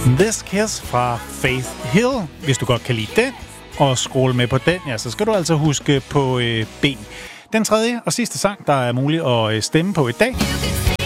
This Kiss fra Faith Hill. Hvis du godt kan lide den og scrolle med på den, ja, så skal du altså huske på B. Den tredje og sidste sang, der er muligt at stemme på i dag,